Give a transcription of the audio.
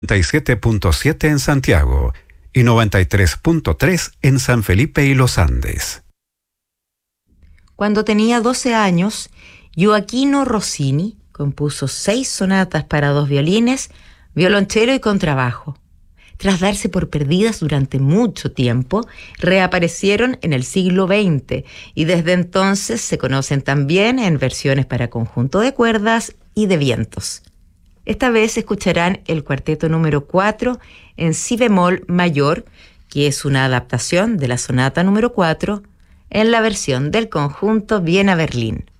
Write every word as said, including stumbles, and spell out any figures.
noventa y siete punto siete en Santiago y noventa y tres punto tres en San Felipe y Los Andes. Cuando tenía doce años, Gioachino Rossini compuso seis sonatas para dos violines, violonchelo y contrabajo. Tras darse por perdidas durante mucho tiempo, reaparecieron en el siglo veinte y desde entonces se conocen también en versiones para conjunto de cuerdas y de vientos. Esta vez escucharán el cuarteto número cuatro en si bemol mayor, que es una adaptación de la sonata número cuatro en la versión del conjunto Viena Berlín.